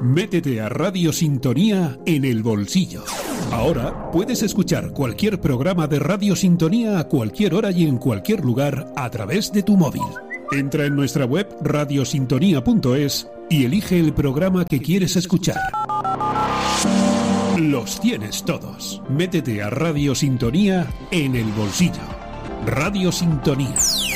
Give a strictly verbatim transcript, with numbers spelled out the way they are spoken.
Métete a Radio Sintonía en el bolsillo. Ahora puedes escuchar cualquier programa de Radio Sintonía a cualquier hora y en cualquier lugar a través de tu móvil. Entra en nuestra web radiosintonía punto es y elige el programa que quieres escuchar. Los tienes todos. Métete a Radio Sintonía en el bolsillo. Radio Sintonía.